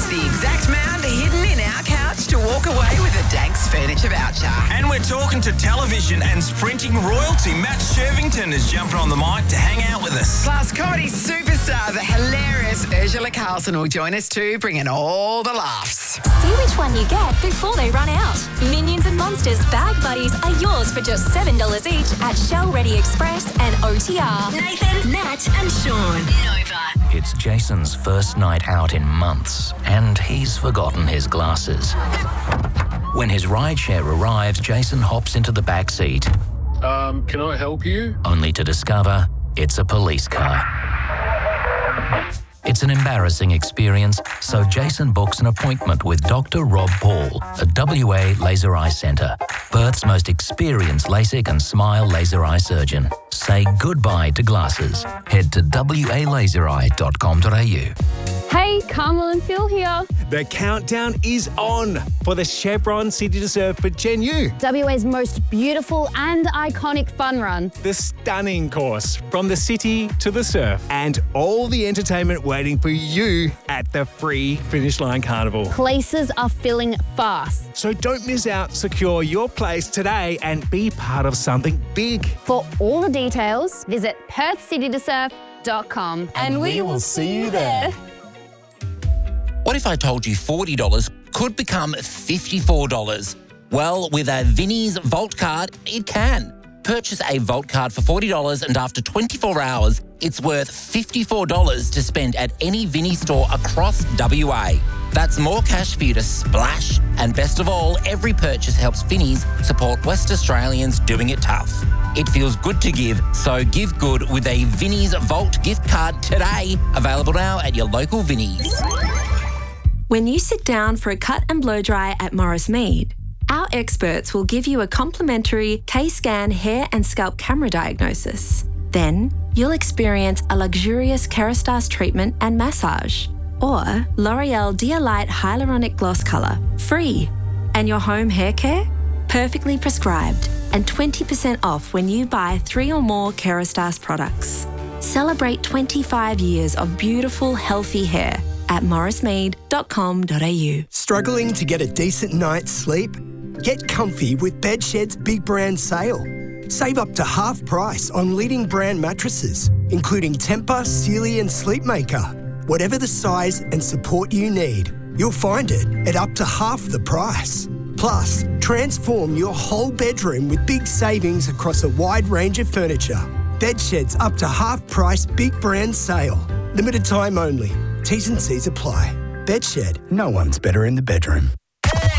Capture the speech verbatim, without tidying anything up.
the exact amount hidden in our couch to walk away with a Danks furniture voucher. And we're talking to television and sprinting royalty. Matt Shervington is jumping on the mic to hang out with us. Plus, comedy superstar, the hilarious Ursula Carlson will join us too, bringing all the laughs. See which one you get before they run out. Minions and Monsters Bag Buddies are yours for just seven dollars each at Shell Ready Express and O T R. Nathan, Nat and Sean. Nova. It's Jason's first night out in months, and he's forgotten his glasses. When his rideshare arrives, Jason hops into the back seat. Um, can I help you? Only to discover it's a police car. It's an embarrassing experience, so Jason books an appointment with Doctor Rob Paul at W A Laser Eye Centre, Perth's most experienced LASIK and SMILE laser eye surgeon. Say goodbye to glasses. Head to w a laser eye dot com dot a u. Hey, Carmel and Phil here. The countdown is on for the Chevron City to Surf for Gen U. W A's most beautiful and iconic fun run. The stunning course from the city to the surf and all the entertainment waiting for you at the free Finish Line Carnival. Places are filling fast. So don't miss out. Secure your place today and be part of something big. For all the details, visit perth city to surf dot com and we will see you there. What if I told you forty dollars could become fifty-four dollars? Well, with a Vinnie's Vault Card, it can. Purchase a Vault Card for forty dollars and after twenty-four hours, it's worth fifty-four dollars to spend at any Vinnie store across W A. That's more cash for you to splash. And best of all, every purchase helps Vinnie's support West Australians doing it tough. It feels good to give, so give good with a Vinnie's Vault gift card today. Available now at your local Vinnie's. When you sit down for a cut and blow dry at Morris Mead, our experts will give you a complimentary K-Scan hair and scalp camera diagnosis. Then, you'll experience a luxurious Kerastase treatment and massage, or L'Oreal Dialight Hyaluronic Gloss Colour, free. And your home hair care? Perfectly prescribed and twenty percent off when you buy three or more Kerastase products. Celebrate twenty-five years of beautiful, healthy hair at morris mead dot com dot a u. Struggling to get a decent night's sleep? Get comfy with Bedshed's big brand sale. Save up to half price on leading brand mattresses, including Tempur, Sealy and Sleepmaker. Whatever the size and support you need, you'll find it at up to half the price. Plus, transform your whole bedroom with big savings across a wide range of furniture. Bedshed's up to half price big brand sale. Limited time only. T's and C's apply. Bedshed, no one's better in the bedroom.